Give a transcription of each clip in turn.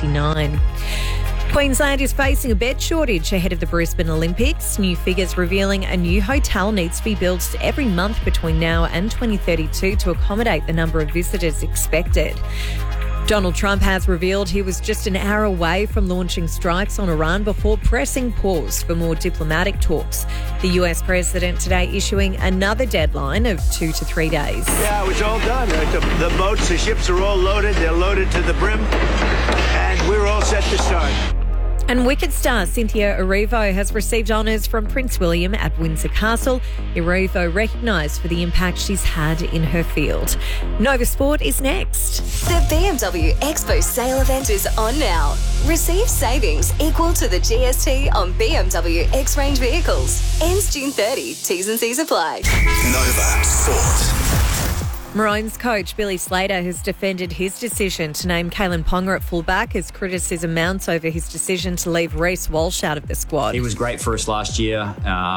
29. Queensland is facing a bed shortage ahead of the Brisbane Olympics. New figures revealing a new hotel needs to be built every month between now and 2032 to accommodate the number of visitors expected. Donald Trump has revealed he was just an hour away from launching strikes on Iran before pressing pause for more diplomatic talks. The US president today issuing another deadline of 2 to 3 days. Yeah, it was all done. The boats, the ships are all loaded. They're loaded to the brim. And we're all set to start. And Wicked star Cynthia Erivo has received honours from Prince William at Windsor Castle. Erivo recognised for the impact she's had in her field. Nova Sport is next. The BMW Expo sale event is on now. Receive savings equal to the GST on BMW X-Range vehicles. Ends June 30. T's and C's apply. Nova Sport. Maroons coach Billy Slater has defended his decision to name Kalen Ponga at fullback as criticism mounts over his decision to leave Reece Walsh out of the squad. He was great for us last year.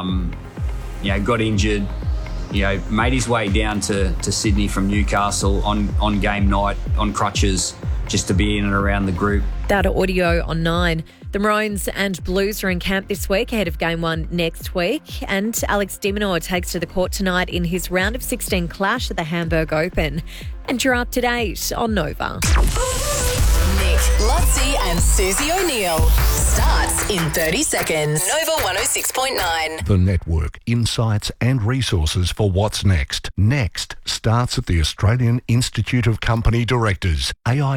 Got injured. Made his way down to Sydney from Newcastle on game night on crutches just to be in and around the group. That audio on 9. The Maroons and Blues are in camp this week ahead of Game 1 next week. And Alex de Minaur takes to the court tonight in his round of 16 clash at the Hamburg Open. And you're up to date on Nova. Nick, Lutzi and Susie O'Neill. Starts in 30 seconds. Nova 106.9. The network, insights and resources for what's next. Next starts at the Australian Institute of Company Directors,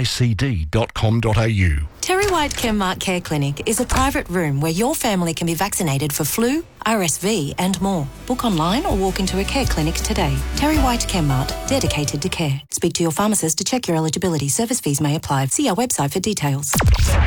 aicd.com.au. Terry White Chemmart Care Clinic is a private room where your family can be vaccinated for flu, RSV and more. Book online or walk into a care clinic today. Terry White Chemmart, dedicated to care. Speak to your pharmacist to check your eligibility. Service fees may apply. See our website for details.